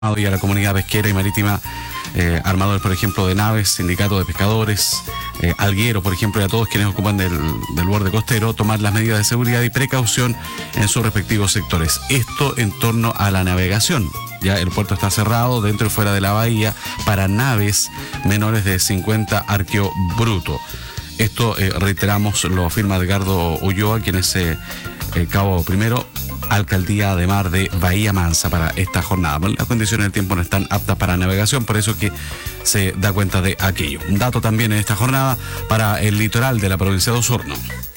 y a la comunidad pesquera y marítima, armadores, por ejemplo, de naves, sindicatos de pescadores, algueros, por ejemplo, y a todos quienes ocupan del borde costero, tomar las medidas de seguridad y precaución en sus respectivos sectores. Esto en torno a la navegación. Ya el puerto está cerrado dentro y fuera de la bahía para naves menores de 50 arqueo bruto. Esto, reiteramos, lo afirma Edgardo Ulloa, quien es cabo primero, Alcaldía de Mar de Bahía Mansa, para esta jornada. Las condiciones del tiempo no están aptas para navegación, por eso que se da cuenta de aquello. Un dato también en esta jornada para el litoral de la provincia de Osorno.